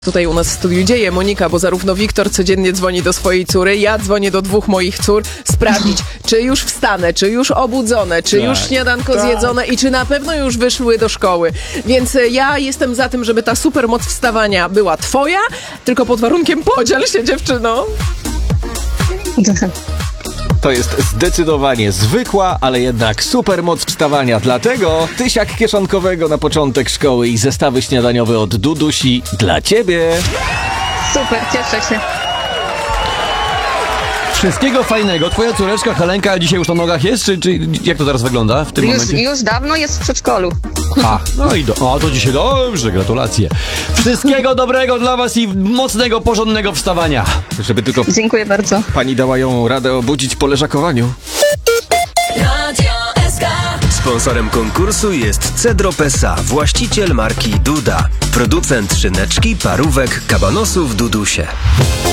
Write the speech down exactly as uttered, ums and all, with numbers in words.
Tutaj u nas w studiu dzieje Monika, bo zarówno Wiktor codziennie dzwoni do swojej córy, ja dzwonię do dwóch moich cór, sprawdzić, czy już wstanę, czy już obudzone, czy tak, już śniadanko tak. zjedzone i czy na pewno już wyszły do szkoły. Więc ja jestem za tym, żeby ta supermoc wstawania była twoja, tylko pod warunkiem podziel się, dziewczyno. To jest zdecydowanie zwykła, ale jednak supermoc wstawania. Dlatego tysiak kieszonkowego na początek szkoły i zestawy śniadaniowe od Dudusi dla ciebie. Super, cieszę się. Wszystkiego fajnego. Twoja córeczka Helenka dzisiaj już na nogach jest, czy, czy jak to teraz wygląda w tym Już, momencie? już dawno jest w przedszkolu. A, no i do, o, to dzisiaj dobrze, gratulacje. Wszystkiego dobrego dla was i mocnego, porządnego wstawania. Żeby tylko Dziękuję bardzo. pani dała ją radę obudzić po leżakowaniu. Sponsorem konkursu jest Cedro Pesa, właściciel marki Duda, producent szyneczki, parówek, kabanosów Dudusie.